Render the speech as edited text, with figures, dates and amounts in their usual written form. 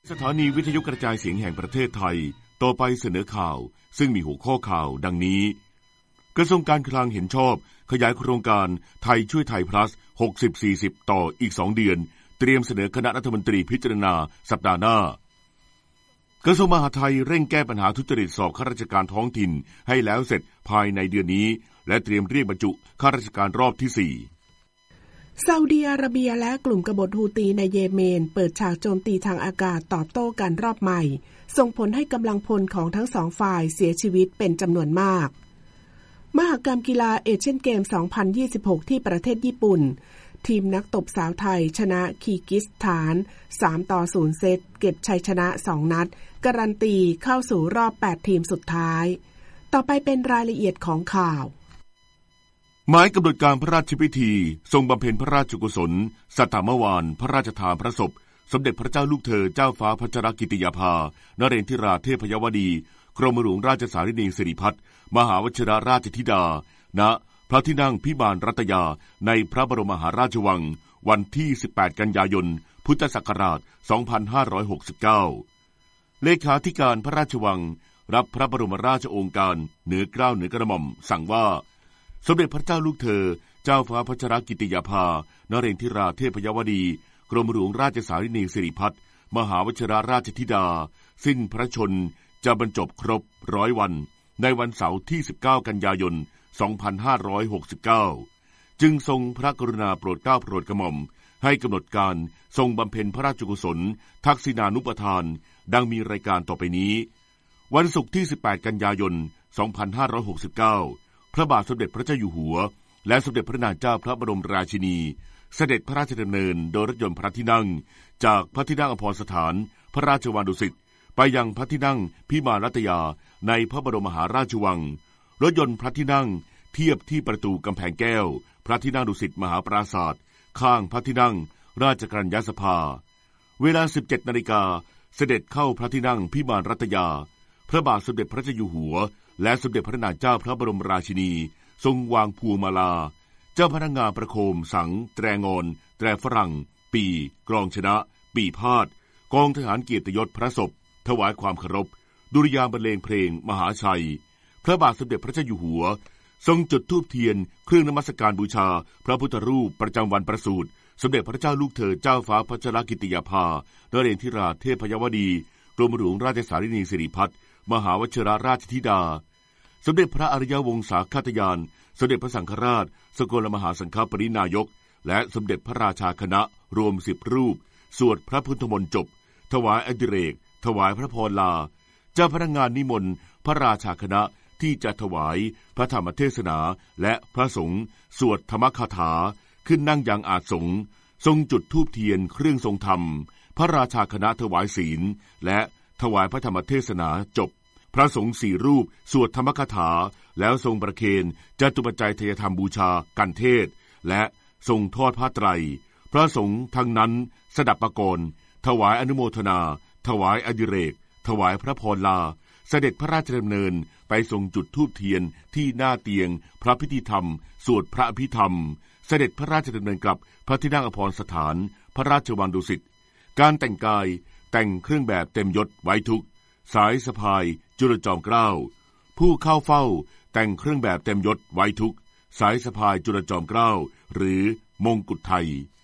สถานีวิทยุกระจายเสียงแห่งประเทศไทยต่อไปเสนอข่าวซึ่งมีหัวข้อข่าวดังนี้กระทรวงการคลังเห็นชอบขยายโครงการไทยช่วยไทย plus 60-40 ต่ออีก2 เดือนเตรียมเสนอคณะรัฐมนตรีพิจารณาสัปดาห์หน้ากระทรวงมหาดไทยเร่งแก้ปัญหาทุจริตสอบข้าราชการท้องถิ่นให้แล้วเสร็จภายในเดือนนี้และเตรียมเรียกบรรจุข้าราชการรอบที่4 ซาอุดิอาระเบียและกลุ่มกบฏฮูตีในเยเมนเปิดฉากโจมตีทางอากาศตอบโต้กันรอบใหม่ส่งผลให้กำลังพลของทั้งสองฝ่ายเสียชีวิตเป็นจำนวนมากมหกรรมกีฬาเอเชียนเกม 2026 ที่ประเทศญี่ปุ่นทีมนักตบสาวไทยชนะคีร์กิสถาน 3-0 เซตเก็บชัยชนะ 2 นัดการันตีเข้าสู่รอบ 8 ทีมสุดท้ายต่อไปเป็นรายละเอียดของข่าวหมายกำหนดการพระราชพิธีทรงบำเพ็ญพระราชกุศลสัทธามวาลพระราชทานพระศพสมเด็จพระเจ้าลูกเธอเจ้าฟ้าพัชรกิติยาภานเรนทิราเทพยวดีกรมหลวงราชสารินีสิริพัฒน์มหาวชิรราชธิดาณพระที่นั่งพิมานรัตยาในพระบรมมหาราชวังวันที่18 กันยายนพุทธศักราช 2569เลขาธิการพระราชวังรับพระบรมราชโองการเหนือเกล้าเหนือกระหม่อมสั่งว่าสมเด็จพระเจ้าลูกเธอเจ้าฟ้าพัชรกิติยาภานเรนทิราเทพยวดีกรมหลวงราชสารินีสิริพัฒน์มหาวชิรราชธิดาสิ้นพระชนจะบรรจบครบ100 วันในวันเสาร์ที่19 กันยายน 2569จึงทรงพระกรุณาโปรดเกล้าโปรดกระหม่อมให้กำหนดการทรงบำเพ็ญพระราชกุศลทักษิณานุปทานดังมีรายการต่อไปนี้วันศุกร์ที่18 กันยายน 2569พระบาทสมเด็จพระเจ้าอยู่หัวและสมเด็จพระนางเจ้าพระบรมราชินีเสด็จพระราชดำเนินโดยรถยนต์พระที่นั่งจากพระที่นั่งอภรสถานพระราชวังดุสิตไปยังพระที่นั่งพิมานรัตยาในพระบรมมหาราชวังรถยนต์พระที่นั่งเทียบที่ประตูกำแพงแก้วพระที่นั่งดุสิตมหาปราสาทข้างพระที่นั่งราชกัญญาสภาเวลา 17 นาฬิกาเสด็จเข้าพระที่นั่งพิมานรัตยาพระบาทสมเด็จพระเจ้าอยู่หัวและสมเด็จพระนางเจ้าพระบรมราชินีทรงวางพวงมาลาเจ้าพนักงานประโคมสังแตรงอนแตรฝรั่งปีกลองชนะปีพาดกองทหารเกียรติยศพระศพถวายความเคารพดุริยางค์บรรเลงเพลงมหาชัยพระบาทสมเด็จพระเจ้าอยู่หัวทรงจุดธูปเทียนเครื่องนมัสการบูชาพระพุทธรูปประจำวันประสูติสมเด็จพระเจ้าลูกเธอเจ้าฟ้าพัชรกิติยาภานเรนทิราเทพยวดีกรมหลวงราชสารินีสิริพัฒน์มหาวชิรราชธิดาสมเด็จพระอริยวงศาคาตยานสมเด็จพระสังฆราชสกลมหาสังฆปรินายกและสมเด็จพระราชาคณะรวม10 รูปสวดพระพุทธมนต์จบถวายอดิเรกถวายพระพรลาเจ้าพนักงานนิมนต์พระราชาคณะที่จะถวายพระธรรมเทศนาและพระสงฆ์สวดธรรมคาถาขึ้นนั่งยังอาสงฆ์ทรงจุดธูปเทียนเครื่องทรงธรรมพระราชาคณะถวายศีลและถวายพระธรรมเทศนาจบพระสงฆ์4 รูปสวดธรรมคาถาแล้วทรงประเคนจตุปัจจัยทายธรรมบูชากันเทศและทรงทอดผ้าไตรพระสงฆ์ทั้งนั้นสดับประกรณ์ถวายอนุโมทนาถวายอดิเรกถวายพระพรลาเสด็จพระราชดำเนินไปทรงจุดธูปเทียนที่หน้าเตียงพระพิธีธรรมสวดพระอภิธรรมเสด็จพระราชดำเนินกลับพระที่นั่งอภรสถานพระราชวังดุสิตการแต่งกายแต่งเครื่องแบบเต็มยศไว้ทุกสายสะพายจุลจอมเกล้าผู้เข้าเฝ้าแต่งเครื่องแบบเต็มยศไว้ทุกสายสะพายจุลจอมเกล้าหรือมงกุฎไทย